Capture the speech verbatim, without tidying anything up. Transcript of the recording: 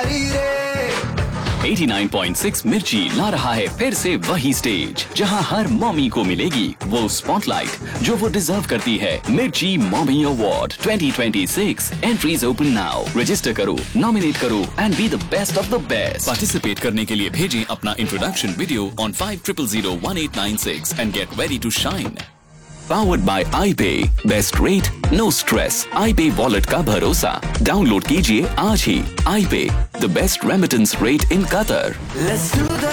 भारी रे। नवासी पॉइंट छह मिर्ची ला रहा है फिर से वही स्टेज जहां हर मॉमी को मिलेगी वो स्पॉटलाइट जो वो डिजर्व करती है। मिर्ची mommy award twenty twenty six entries open now. Register करो, नॉमिनेट करो and be the best of the best. Participate करने के लिए भेजें अपना introduction video on five triple zero one eight nine six and get ready to shine. Powered by iPay, best rate no stress. iPay wallet का भरोसा। Download कीजिए आज ही iPay, the best remittance rate in Qatar. Let's do the